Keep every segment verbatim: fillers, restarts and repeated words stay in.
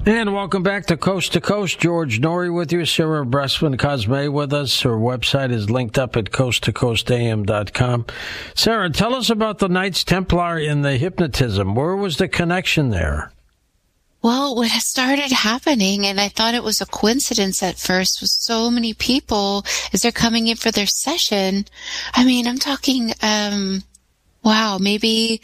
And welcome back to Coast to Coast. George Noory with you. Sarah Bressman Cosme with us. Her website is linked up at coast to coast a m dot com. Sarah, tell us about the Knights Templar in the hypnotism. Where was the connection there? Well, what started happening, and I thought it was a coincidence at first, was so many people, as they're coming in for their session. I mean, I'm talking, um, wow, maybe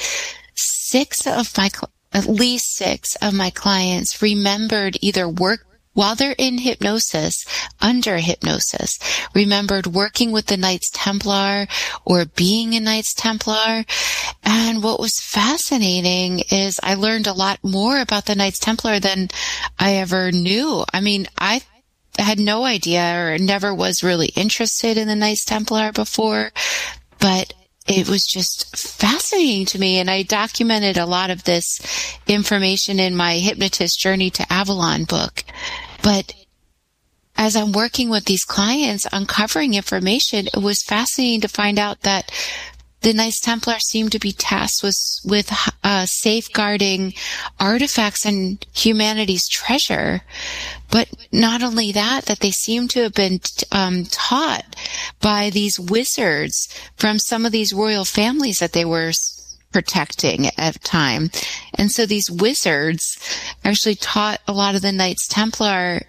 six of my clients. At least six of my clients remembered either work while they're in hypnosis, under hypnosis, remembered working with the Knights Templar or being a Knights Templar. And what was fascinating is I learned a lot more about the Knights Templar than I ever knew. I mean, I had no idea or never was really interested in the Knights Templar before, but it was just fascinating to me, and I documented a lot of this information in my Hypnotist Journey to Avalon book. But as I'm working with these clients, uncovering information, it was fascinating to find out that the Knights Templar seemed to be tasked with, with uh, safeguarding artifacts and humanity's treasure. But not only that, that they seem to have been um, taught by these wizards from some of these royal families that they were protecting at the time. And so these wizards actually taught a lot of the Knights Templar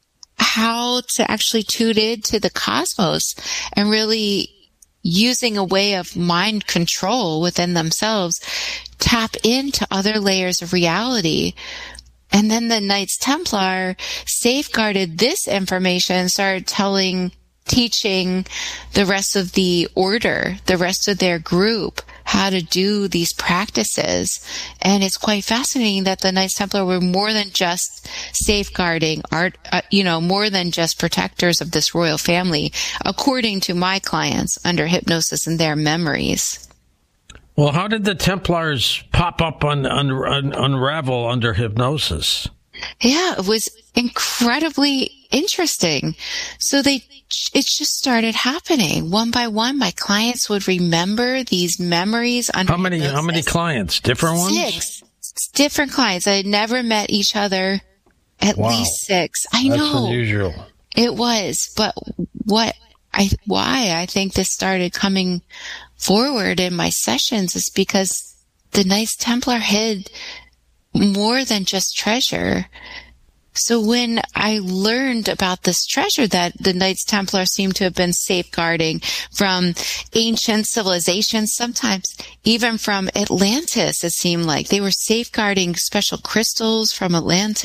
how to actually tune into the cosmos and really, using a way of mind control within themselves, tap into other layers of reality. And then the Knights Templar safeguarded this information and started telling, teaching the rest of the order, the rest of their group, how to do these practices. And it's quite fascinating that the Knights Templar were more than just safeguarding art, uh, you know, more than just protectors of this royal family, according to my clients under hypnosis and their memories. Well, how did the Templars pop up on, un, un, unravel under hypnosis? Yeah, it was incredibly interesting. So they, it just started happening one by one. My clients would remember these memories. Under how many? hypnosis. How many clients? Different ones? Six. Different clients. I had never met each other. At wow. least six. I That's know. unusual. It was, but what I why I think this started coming forward in my sessions is because the Knights Templar hid more than just treasure. So when I learned about this treasure that the Knights Templar seem to have been safeguarding from ancient civilizations, sometimes even from Atlantis, it seemed like they were safeguarding special crystals from Atlantis.